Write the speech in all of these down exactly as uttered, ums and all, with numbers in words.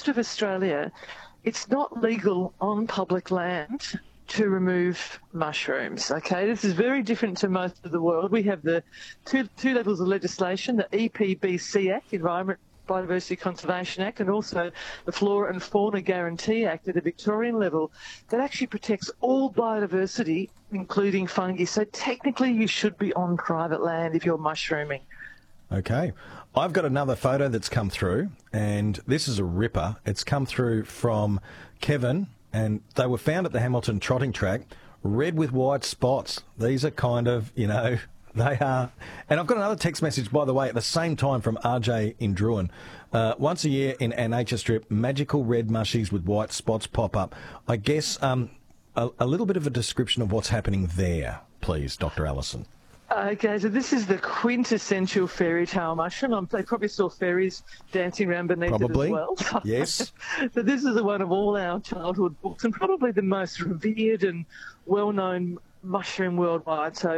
most of Australia, it's not legal on public land to remove mushrooms, okay? This is very different to most of the world. We have the two, two levels of legislation, the E P B C Act, Environment Biodiversity Conservation Act, and also the Flora and Fauna Guarantee Act at the Victorian level that actually protects all biodiversity, including fungi. So technically you should be on private land if you're mushrooming. Okay. I've got another photo that's come through, and this is a ripper. It's come through from Kevin, and they were found at the Hamilton Trotting Track, red with white spots. These are kind of, you know, they are. And I've got another text message, by the way, at the same time from R J in Druin. Uh, once a year in our nature strip, magical red mushies with white spots pop up. I guess um, a, a little bit of a description of what's happening there, please, Doctor Allison. Okay, so this is the quintessential fairy tale mushroom. Um, they probably saw fairies dancing around beneath probably. it as well. Yes. So this is one of all our childhood books and probably the most revered and well-known mushroom worldwide. So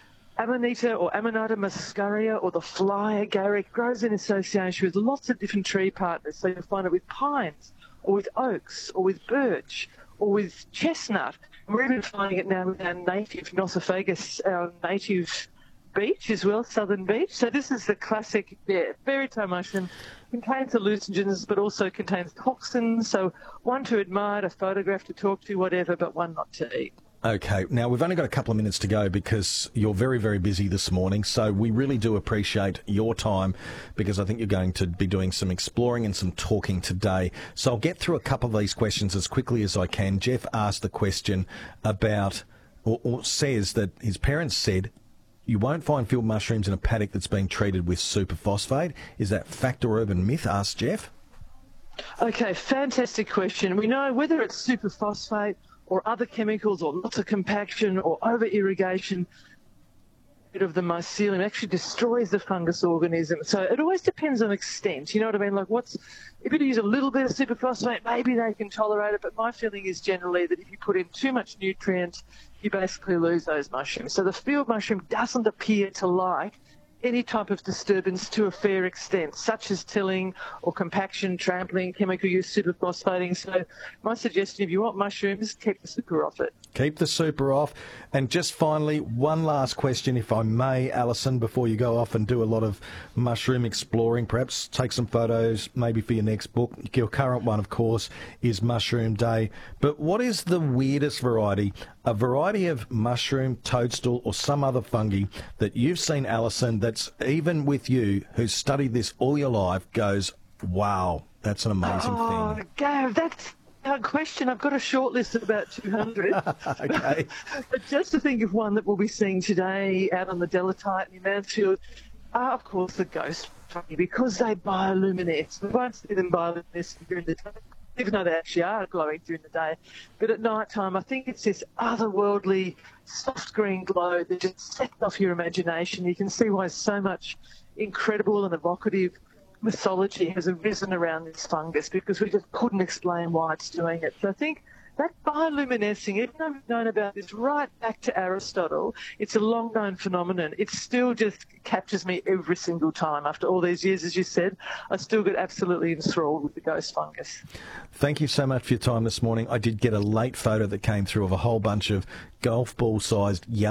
Amanita or Amanita muscaria or the fly agaric grows in association with lots of different tree partners. So you'll find it with pines or with oaks or with birch or with chestnut. We're even finding it now with our native Nosophagus, our native beech as well, southern beech. So this is the classic yeah, fairy tale mushroom. Contains hallucinogens but also contains toxins. So one to admire, to photograph, to talk to, whatever, but one not to eat. Okay, now we've only got a couple of minutes to go because you're very, very busy this morning, so we really do appreciate your time because I think you're going to be doing some exploring and some talking today. So I'll get through a couple of these questions as quickly as I can. Jeff asked the question about, or, or says that his parents said, you won't find field mushrooms in a paddock that's been treated with superphosphate. Is that fact or urban myth? Asked Jeff. Okay, fantastic question. We know whether it's superphosphate or other chemicals or lots of compaction or over-irrigation, bit of the mycelium actually destroys the fungus organism. So it always depends on extent. You know what I mean? Like what's, if you use a little bit of superphosphate, maybe they can tolerate it. But my feeling is generally that if you put in too much nutrients, you basically lose those mushrooms. So the field mushroom doesn't appear to like any type of disturbance to a fair extent, such as tilling or compaction, trampling, chemical use, superphosphating. So my suggestion, if you want mushrooms, keep the super off it. Keep the super off. And just finally, one last question, if I may, Alison, before you go off and do a lot of mushroom exploring, perhaps take some photos, maybe for your next book. Your current one, of course, is Mushroom Day. But what is the weirdest variety, a variety of mushroom, toadstool, or some other fungi that you've seen, Alison, that's even with you, who's studied this all your life, goes, wow, that's an amazing oh, thing? Gav, that's a question. I've got a short list of about two hundred. Okay. But just to think of one that we'll be seeing today out on the Delatite in Mansfield are, of course, the ghost fungi, because they bioluminesce. We won't see them bioluminescent during the day, even though they actually are glowing during the day. But at night time, I think it's this otherworldly soft green glow that just sets off your imagination. You can see why so much incredible and evocative mythology has arisen around this fungus, because we just couldn't explain why it's doing it. So I think that bioluminescing, even though we've known about this right back to Aristotle, it's a long-known phenomenon. It still just captures me every single time. After all these years, as you said, I still get absolutely enthralled with the ghost fungus. Thank you so much for your time this morning. I did get a late photo that came through of a whole bunch of golf ball-sized yellow